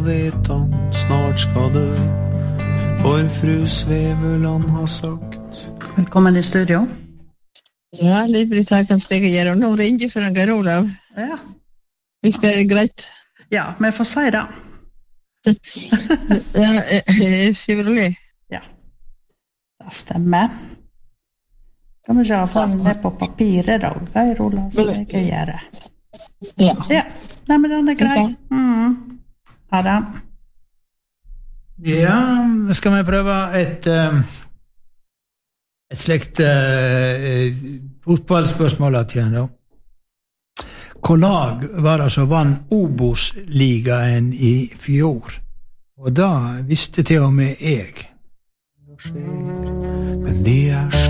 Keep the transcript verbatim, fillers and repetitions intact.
vet han snart skal dø, for fru Sveveland har sagt. Velkommen i studio. Ja, Liv-Britt her kan stege gjøre, og nå ringer for en Geir Olav. Ja. Hvis det er greit. Ja, men får si det. Ja, Chevrolet. Ja, det stemmer. Kan vi ikke ha få det på papiret da, Geir Olav, så jeg kan gjøre. Ja. Ja, nei, men den er grei. Mm. Ha det. Ja, skal vi prøve et, et slikt uh, fotballspørsmål igjen da. Hvor lag var det som vann Obos-ligaen i fjor? Og da visste til og med jeg. Men det er